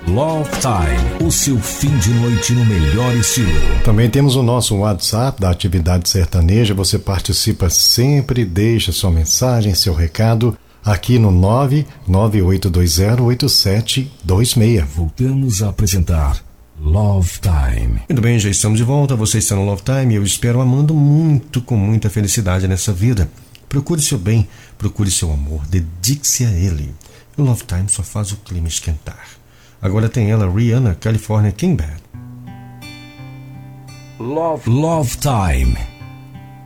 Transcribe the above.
Love Time, o seu fim de noite no melhor estilo. Também temos o nosso WhatsApp da Atividade Sertaneja. Você participa sempre, deixa sua mensagem, seu recado aqui no 998208726. Voltamos a apresentar Love Time. Muito bem, já estamos de volta. Você está no Love Time e eu espero amando muito, com muita felicidade nessa vida. Procure seu bem, procure seu amor, dedique-se a ele. O Love Time só faz o clima esquentar. Agora tem ela, Rihanna, California King Bad. Love Time.